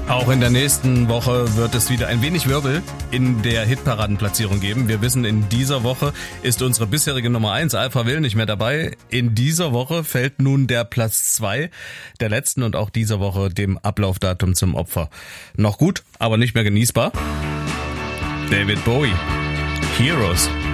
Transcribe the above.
Auch in der nächsten Woche wird es wieder ein wenig Wirbel in der Hitparadenplatzierung geben. Wir wissen, in dieser Woche ist unsere bisherige Nummer 1, Alpha Will, nicht mehr dabei. In dieser Woche fällt nun der Platz 2 der letzten und auch dieser Woche dem Ablaufdatum zum Opfer. Noch gut, aber nicht mehr genießbar. David Bowie, Heroes.